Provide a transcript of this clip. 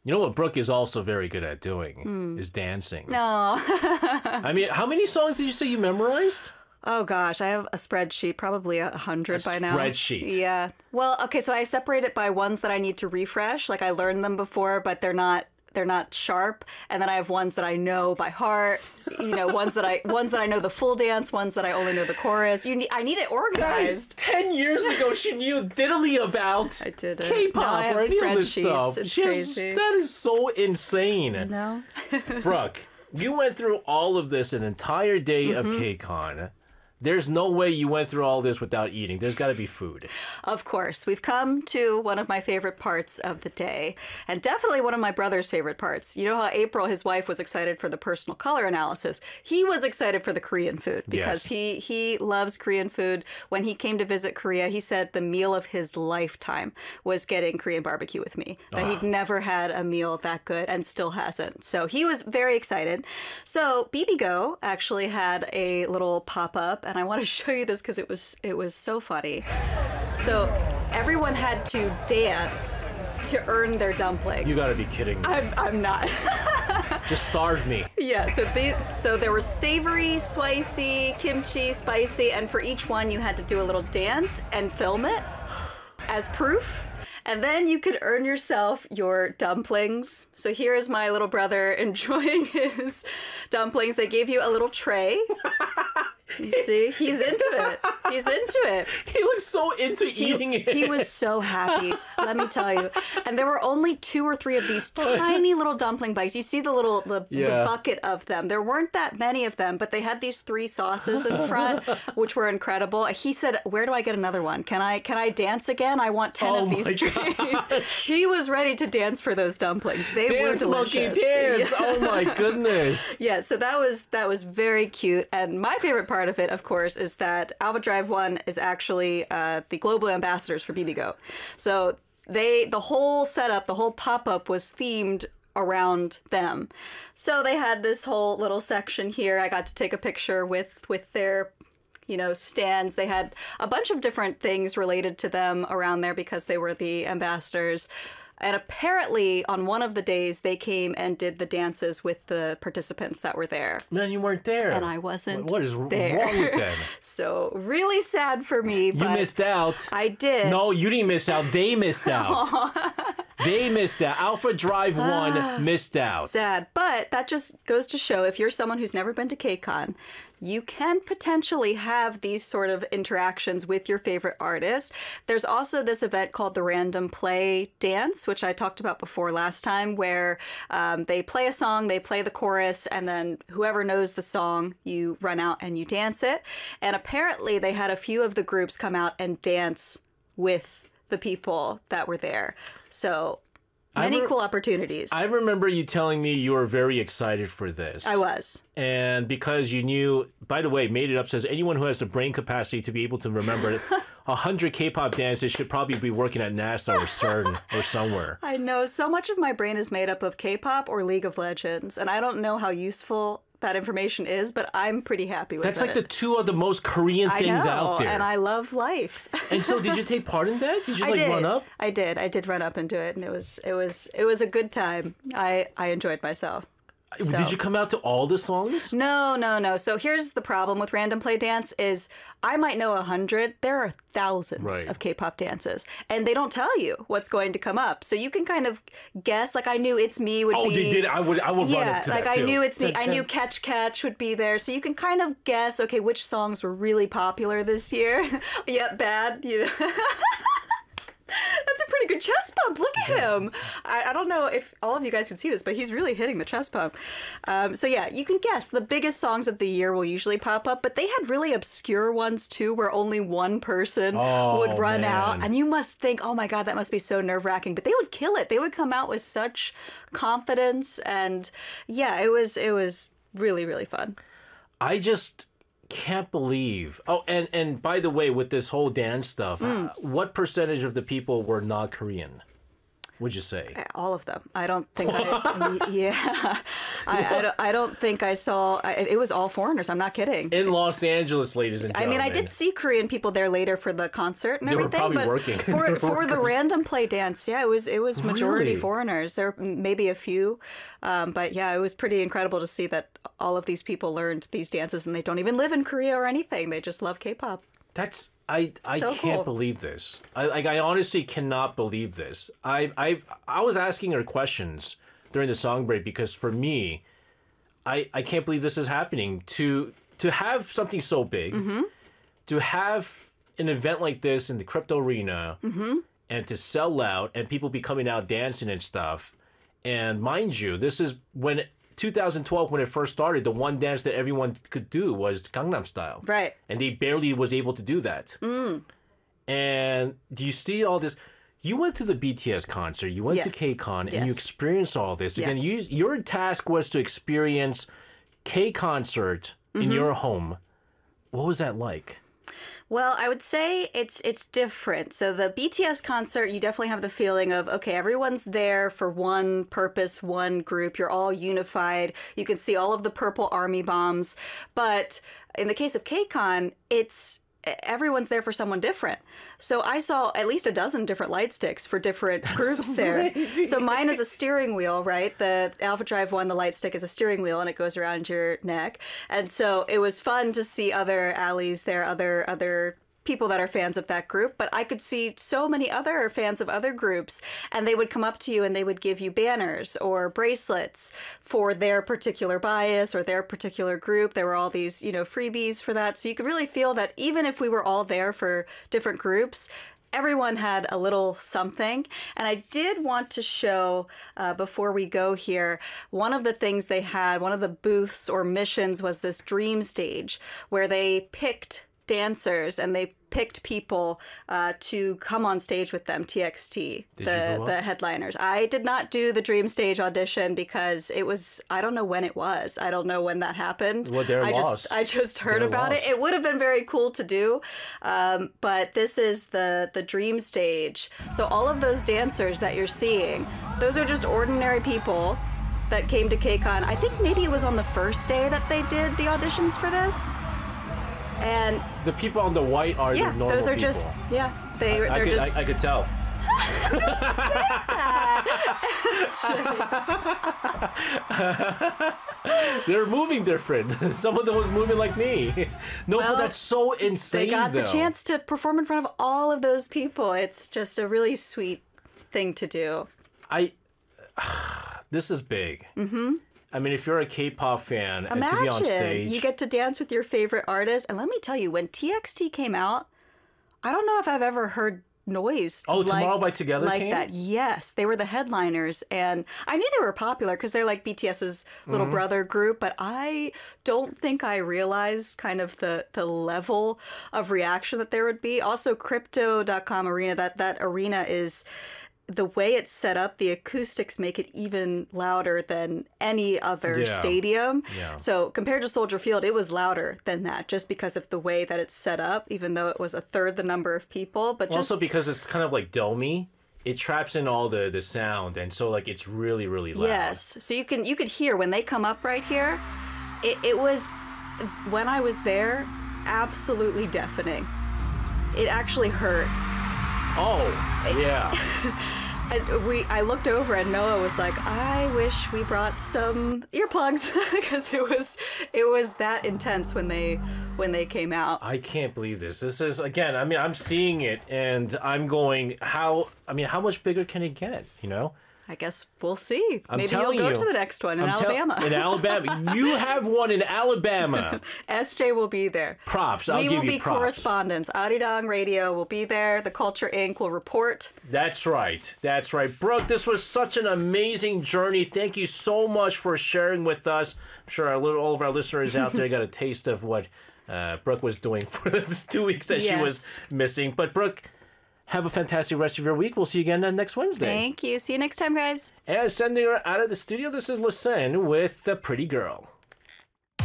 You know what Brooke is also very good at doing is dancing. No. I mean, how many songs did you say you memorized? Oh gosh, I have a spreadsheet, probably 100 by now. Spreadsheet. Yeah. Well, okay, so I separate it by ones that I need to refresh. Like I learned them before, but they're not sharp. And then I have ones that I know by heart. You know, ones that I know the full dance, ones that I only know the chorus. I need it organized. Guys, 10 years ago she knew diddly about I did it. K-pop Now I have or any of this spreadsheets. stuff. It's crazy. That is so insane. No. Brooke, you went through all of this an entire day of KCON. There's no way you went through all this without eating. There's got to be food. Of course. We've come to one of my favorite parts of the day, and definitely one of my brother's favorite parts. You know how April, his wife, was excited for the personal color analysis? He was excited for the Korean food because he loves Korean food. When he came to visit Korea, he said the meal of his lifetime was getting Korean barbecue with me. That he'd never had a meal that good and still hasn't. So he was very excited. So Bibigo actually had a little pop-up, and I want to show you this because it was so funny. So everyone had to dance to earn their dumplings. You gotta be kidding me. I'm not. Just starve me. Yeah, so there was savory, spicy, kimchi, spicy, and for each one you had to do a little dance and film it as proof. And then you could earn yourself your dumplings. So here is my little brother enjoying his dumplings. They gave you a little tray. You see, he's into it. He's into it. He looks so into eating it. He was so happy, let me tell you. And there were only 2 or 3 of these tiny little dumpling bites. You see the bucket of them. There weren't that many of them, but they had these 3 sauces in front, which were incredible. He said, "Where do I get another one? Can I dance again? I want 10 of these trays." He was ready to dance for those dumplings. They were delicious. Monkey, dance! Yeah. Oh my goodness. Yeah, so that was very cute. And my favorite part of it, of course, is that Alpha Drive 1 is actually the global ambassadors for Bibigo. So the whole setup, the whole pop-up was themed around them. So they had this whole little section here. I got to take a picture with their stands. They had a bunch of different things related to them around there because they were the ambassadors. And apparently, on one of the days, they came and did the dances with the participants that were there. Man, you weren't there. And I wasn't What is there. wrong with them? So, really sad for me, but You missed out. I did. No, you didn't miss out. They missed out. They missed out. Alpha Drive 1 missed out. Sad. But that just goes to show, if you're someone who's never been to KCON, you can potentially have these sort of interactions with your favorite artist. There's also this event called the Random Play Dance, which I talked about before last time, where they play a song, they play the chorus, and then whoever knows the song, you run out and you dance it. And apparently they had a few of the groups come out and dance with the people that were there. So many cool opportunities. I remember you telling me you were very excited for this. I was. And because you knew, by the way, Made It Up says anyone who has the brain capacity to be able to remember 100 K-pop dances should probably be working at NASA or CERN or somewhere. I know. So much of my brain is made up of K-pop or League of Legends, and I don't know how useful that information is, but I'm pretty happy with it. That's like the 2 of the most Korean things out there. And I love life. And so did you take part in that? Did you run up? I did run up and do it, and it was a good time. I enjoyed myself. So. Did you come out to all the songs? No. So here's the problem with Random Play Dance is I might know 100. There are thousands of K-pop dances, and they don't tell you what's going to come up. So you can kind of guess. Like I knew It's Me would be. Oh, they did. I would run up to that too. I knew It's Me. I knew Catch Catch would be there. So you can kind of guess. Okay, which songs were really popular this year? Yep, bad. That's a pretty good chest bump. Look at him. I don't know if all of you guys can see this, but he's really hitting the chest bump. So yeah, you can guess. The biggest songs of the year will usually pop up, but they had really obscure ones too, where only one person would run out. And you must think, oh my God, that must be so nerve-wracking. But they would kill it. They would come out with such confidence. And yeah, it was really, really fun. I just can't believe. Oh, and by the way, with this whole dance stuff, what percentage of the people were not Korean? would you say? All of them. I don't think yeah. I don't think I saw, it was all foreigners. I'm not kidding. In Los Angeles, ladies and I gentlemen. mean, I did see Korean people there later for the concert and They were everything. probably but working. For the random play dance, yeah, it was majority Really? foreigners. There were maybe a few. But yeah, it was pretty incredible to see that all of these people learned these dances and they don't even live in Korea or anything. They just love K-pop. That's I So can't cool. believe this. I honestly cannot believe this. I was asking her questions during the song break because for me, I can't believe this is happening. To have something so big, to have an event like this in the crypto arena, and to sell out and people be coming out dancing and stuff. And mind you, this is when 2012 when it first started. The one dance that everyone could do was Gangnam Style, Right. and they barely was able to do that. And do you see all this? You went to the BTS concert, you went to Yes. KCON, and you Yes. experienced all this. Yeah. Again, your task was to experience K concert in your home. What was that like? Well, I would say it's different. So the BTS concert, you definitely have the feeling of, okay, everyone's there for one purpose, one group. You're all unified. You can see all of the purple army bombs. But in the case of KCON, everyone's there for someone different. So I saw at least a dozen different light sticks for different groups there. crazy. So mine is a steering wheel, right? The Alpha Drive 1, the light stick is a steering wheel and it goes around your neck. And so it was fun to see other allies there, other people that are fans of that group, but I could see so many other fans of other groups, and they would come up to you and they would give you banners or bracelets for their particular bias or their particular group. There were all these, freebies for that. So you could really feel that even if we were all there for different groups, everyone had a little something. And I did want to show, before we go here, one of the things they had, one of the booths or missions was this dream stage where they picked dancers and they picked people to come on stage with them, TXT, Did you go up? the headliners. I did not do the dream stage audition because it was, I don't know when it was. I don't know when that happened. Well, they're lost. I just heard They're about lost. it. It would have been very cool to do. But this is the dream stage. So all of those dancers that you're seeing, those are just ordinary people that came to KCON. I think maybe it was on the first day that they did the auditions for this. And The people on the white are yeah, the normal those are people. just, yeah, they're I just. could tell. They're moving different. Some of them was moving like me. No, Well, but that's so insane. They got though. the chance to perform in front of all of those people. It's just a really sweet thing to do. This is big. Mm-hmm. I mean, if you're a K-pop fan and to be on Imagine stage, you get to dance with your favorite artist. And let me tell you, when TXT came out, I don't know if I've ever heard noise. Oh, like, Tomorrow by Together like came? that. Yes, they were the headliners, and I knew they were popular because they're like BTS's little Mm-hmm. brother group. But I don't think I realized kind of the level of reaction that there would be. Also, Crypto.com Arena, that arena is. The way it's set up, the acoustics make it even louder than any other Yeah. stadium. Yeah. So compared to Soldier Field, it was louder than that just because of the way that it's set up, even though it was a third the number of people. But just also because it's kind of like domey, it traps in all the sound, and so like it's really really loud. yes. So you could hear when they come up right here, it was, when I was there, absolutely deafening. It actually hurt. Oh, yeah. And I looked over and Noah was like, I wish we brought some earplugs because it was that intense when they came out. I can't believe this. This is again. I mean, I'm seeing it, and I'm going. How much bigger can it get? You know. I guess we'll see. I'm Maybe you'll telling go you. to the next one in I'm Alabama. in Alabama, you have one in Alabama. SJ will be there. Props. I'll We give will you be props. correspondents. Arirang Radio will be there. The Culture Inc. will report. That's right. That's right. Brooke, this was such an amazing journey. Thank you so much for sharing with us. I'm sure all of our listeners out there got a taste of what Brooke was doing for the 2 weeks that she was Yes. missing. But Brooke, have a fantastic rest of your week. We'll see you again next Wednesday. Thank you. See you next time, guys. And sending her out of the studio, this is Lucen with The Pretty Girl.